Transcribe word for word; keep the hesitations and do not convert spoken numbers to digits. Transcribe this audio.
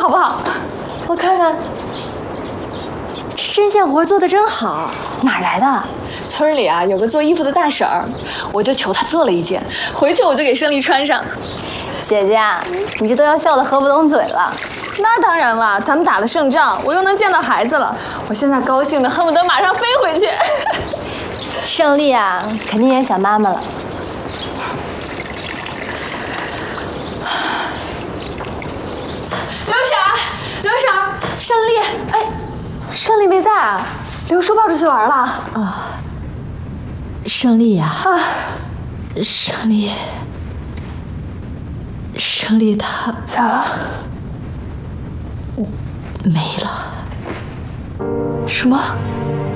好不好？ 我看看，这针线活做的真好，哪儿来的？ 村里啊有个做衣服的大婶儿，我就求她做了一件，回去我就给胜利穿上。 姐姐，你这都要笑得合不拢嘴了。 那当然了，咱们打了胜仗，我又能见到孩子了，我现在高兴的恨不得马上飞回去。 胜利啊，肯定也想妈妈了。 刘婶儿，刘婶儿，胜利，哎，胜利没在啊？刘叔抱出去玩了。 啊，胜利呀！ 啊， 胜利，胜利他咋了？ 没了。 什么？